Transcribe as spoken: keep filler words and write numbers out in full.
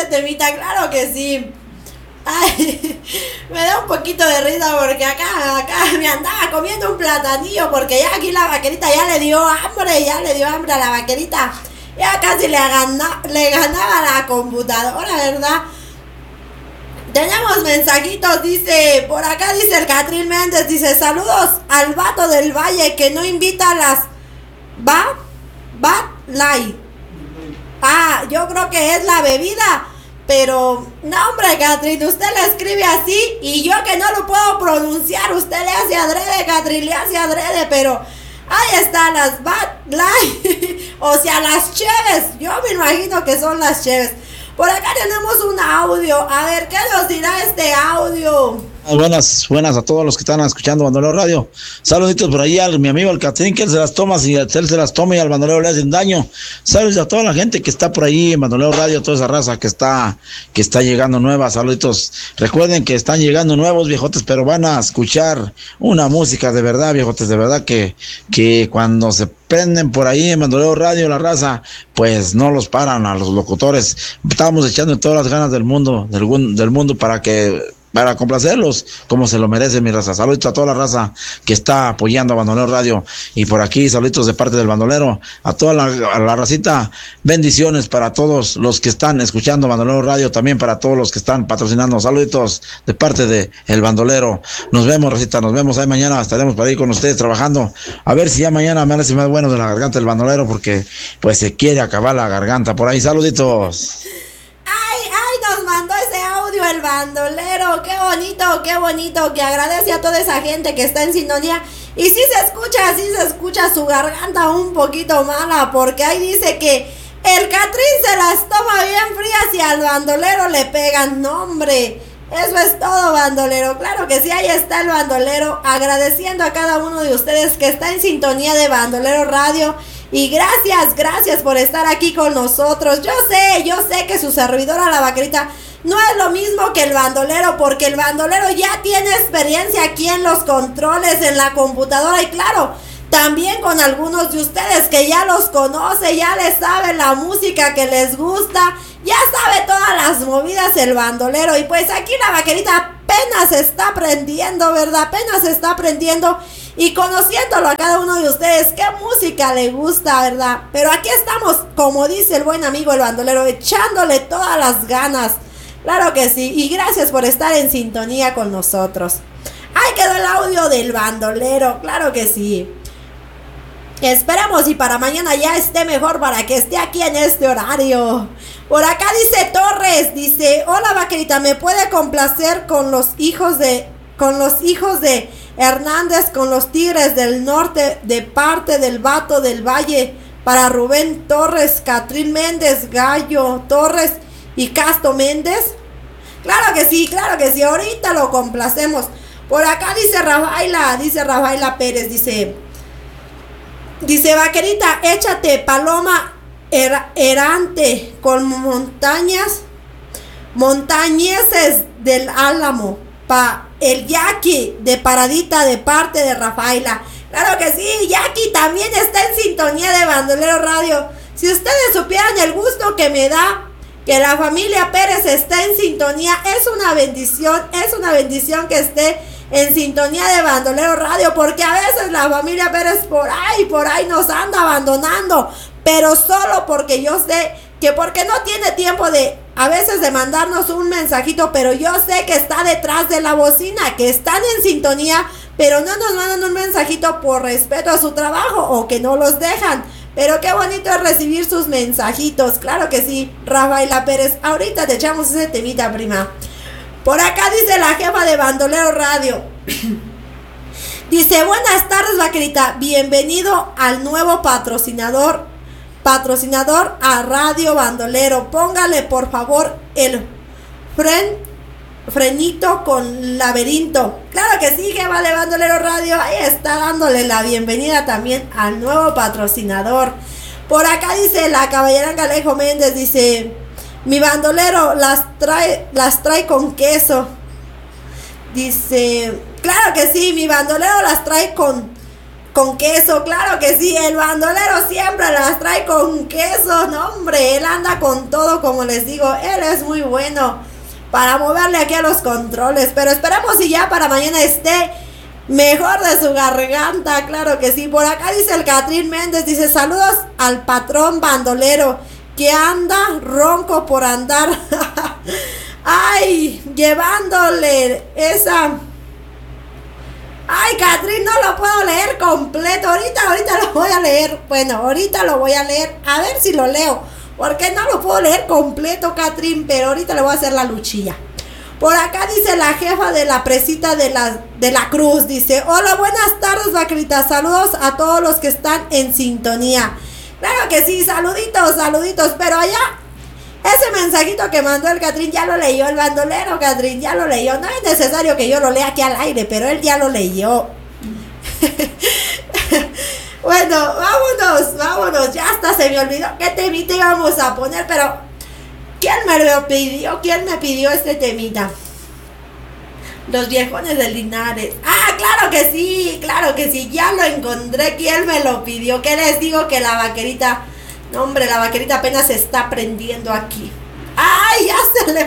temita, claro que sí. Ay, me da un poquito de risa porque acá, acá me andaba comiendo un platanillo porque ya aquí la vaquerita ya le dio hambre, ya le dio hambre a la vaquerita. Ya casi le, gana, le ganaba la computadora, ¿verdad? Tenemos mensajitos, dice, por acá dice el Catrín Méndez, dice, saludos al vato del Valle que no invita a las Bad, Bad Light. Ah, yo creo que es la bebida. Pero, no hombre, Catrín, usted le escribe así y yo que no lo puedo pronunciar, usted le hace adrede, Catrín, le hace adrede, pero ahí están las Bad Light, o sea, las cheves, yo me imagino que son las cheves. Por acá tenemos un audio, a ver, ¿qué nos dirá este audio? Buenas, buenas a todos los que están escuchando Bandolero Radio. Saluditos por ahí a mi amigo el Catrín, que él se las toma, si él se las toma y al bandolero le hacen daño. Saludos a toda la gente que está por ahí en Bandolero Radio, toda esa raza que está, que está llegando nueva. Saluditos. Recuerden que están llegando nuevos viejotes, pero van a escuchar una música de verdad, viejotes, de verdad que, que cuando se prenden por ahí en Bandolero Radio la raza, pues no los paran a los locutores. Estamos echando todas las ganas del mundo, del, del mundo para que para complacerlos como se lo merece mi raza. Saludos a toda la raza que está apoyando a Bandolero Radio, y por aquí saluditos de parte del bandolero a toda la, a la racita. Bendiciones para todos los que están escuchando Bandolero Radio, también para todos los que están patrocinando. Saluditos de parte de el bandolero. Nos vemos, racita, nos vemos ahí mañana, estaremos para ir con ustedes trabajando, a ver si ya mañana me hace más bueno de la garganta del bandolero, porque pues se quiere acabar la garganta por ahí. Saluditos. Ay, ay, nos mandó ese audio el bandolero, qué bonito, qué bonito, que agradece a toda esa gente que está en sintonía. Y sí se escucha, sí se escucha su garganta un poquito mala, porque ahí dice que el Catrín se las toma bien frías y al bandolero le pegan. No, hombre, eso es todo, bandolero. Claro que sí, ahí está el bandolero, agradeciendo a cada uno de ustedes que está en sintonía de Bandolero Radio. Y gracias, gracias por estar aquí con nosotros. Yo sé, yo sé que su servidora la vaquerita no es lo mismo que el bandolero, porque el bandolero ya tiene experiencia aquí en los controles, en la computadora, y claro, también con algunos de ustedes que ya los conoce, ya les sabe la música que les gusta, ya sabe todas las movidas el bandolero. Y pues aquí la vaquerita apenas está aprendiendo, ¿verdad? Apenas está aprendiendo y conociéndolo a cada uno de ustedes, qué música le gusta, ¿verdad? Pero aquí estamos, como dice el buen amigo el bandolero, echándole todas las ganas. Claro que sí, y gracias por estar en sintonía con nosotros. Ahí quedó el audio del bandolero, claro que sí. Esperamos y para mañana ya esté mejor, para que esté aquí en este horario. Por acá dice Torres, dice, hola vaquerita, ¿me puede complacer con los hijos de, con los hijos de Hernández, con los Tigres del Norte, de parte del vato del Valle, para Rubén Torres, Catrín Méndez, Gallo Torres y Casto Méndez? Claro que sí, claro que sí, ahorita lo complacemos. Por acá dice Rafaela, dice Rafaela Pérez, dice, dice vaquerita, échate paloma er, errante con montañas, montañeses del Álamo, pa el Jackie de Paradita de parte de Rafaela. Claro que sí, Jackie también está en sintonía de Bandolero Radio. Si ustedes supieran el gusto que me da que la familia Pérez esté en sintonía, es una bendición, es una bendición que esté en sintonía de Bandolero Radio, porque a veces la familia Pérez por ahí, por ahí nos anda abandonando, pero solo porque yo sé que porque no tiene tiempo de, a veces de mandarnos un mensajito, pero yo sé que está detrás de la bocina, que están en sintonía, pero no nos mandan un mensajito por respeto a su trabajo o que no los dejan. Pero qué bonito es recibir sus mensajitos, claro que sí, Rafaela Pérez. Ahorita te echamos ese temita, prima. Por acá dice la jefa de Bandolero Radio. Dice, buenas tardes, vaquerita. Bienvenido al nuevo patrocinador, patrocinador a Radio Bandolero. Póngale, por favor, el fren, frenito con laberinto. Claro que sí, jefa de Bandolero Radio. Ahí está dándole la bienvenida también al nuevo patrocinador. Por acá dice la caballera Alejo Méndez, dice, mi bandolero las trae, las trae con queso. Dice, claro que sí, mi bandolero las trae con, con queso, claro que sí, el bandolero siempre las trae con queso, no hombre, él anda con todo, como les digo, él es muy bueno para moverle aquí a los controles, pero esperemos y ya para mañana esté mejor de su garganta, claro que sí. Por acá dice el Catrín Méndez, dice saludos al patrón bandolero que anda ronco por andar, ay, llevándole esa... Ay, Catrín, no lo puedo leer completo. Ahorita, ahorita lo voy a leer. Bueno, ahorita lo voy a leer. A ver si lo leo. Porque no lo puedo leer completo, Catrín. Pero ahorita le voy a hacer la luchilla. Por acá dice la jefa de la presita de la, de la Cruz. Dice, hola, buenas tardes, vaquerita. Saludos a todos los que están en sintonía. Claro que sí, saluditos, saluditos. Pero allá... ese mensajito que mandó el Catrín ya lo leyó el bandolero, Catrín, ya lo leyó. No es necesario que yo lo lea aquí al aire, pero él ya lo leyó. Bueno, vámonos, vámonos. Ya hasta se me olvidó qué temita íbamos a poner, pero ¿quién me lo pidió? ¿Quién me pidió este temita? Los viejones de Linares. Ah, claro que sí, claro que sí. Ya lo encontré. ¿Quién me lo pidió? ¿Qué les digo? Que la vaquerita... no, hombre, la vaquerita apenas se está prendiendo aquí. ¡Ay, ya se le